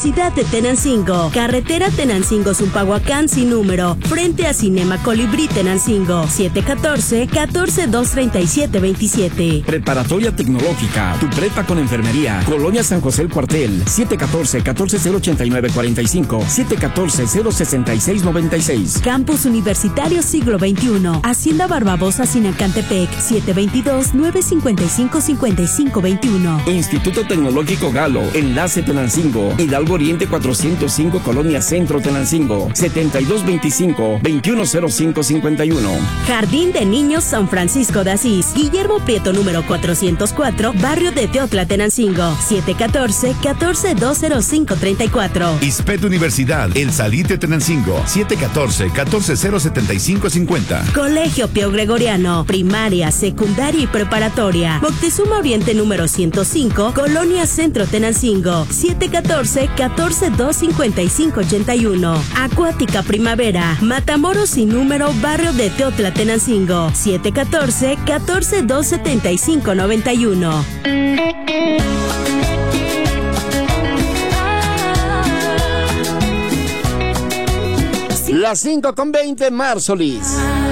Universidad de Tenancingo, carretera Tenancingo-Zumpahuacán sin número, frente a Cinema Colibrí Tenancingo, 714-237-27. Preparatoria Tecnológica, tu prepa con enfermería, Colonia San José el Cuartel, 714-14-089-45, 714-066-96. Campus Universitario Siglo XXI, Hacienda Barbabosa Sinacantepec, 722-955-5521. Instituto Tecnológico Galo, Enlace Tenancingo, Hidalgo Oriente 405, Colonia Centro Tenancingo, 7225-210551. Jardín de Niños San Francisco de Asís, Guillermo Prieto número 404, Barrio de Teotla Tenancingo, 714-14-205-34. ISPET Universidad, El Salite Tenancingo, 714-14-075-50. Colegio Pío Gregoriano, primaria, secundaria y preparatoria, Moctezuma Oriente número 105, Colonia Centro Tenancingo, 714-14-255-81. Acuática Primavera, Matamoros sin número, Barrio de Teotla Tenancingo, 714-14-275-91. Las 5:20, Mar Solís.